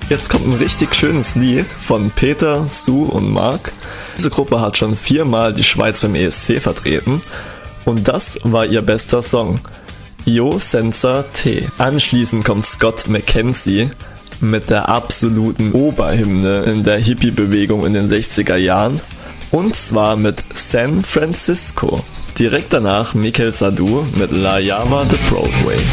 Jetzt kommt ein richtig schönes Lied von Peter, Sue und Mark. Diese Gruppe hat schon 4-mal die Schweiz beim ESC vertreten und das war ihr bester Song, Io Senza Te. Anschließend kommt Scott McKenzie mit der absoluten Oberhymne in der Hippie-Bewegung in den 60er Jahren und zwar mit San Francisco. Direkt danach Mikel Sadu mit La Llama de Broadway.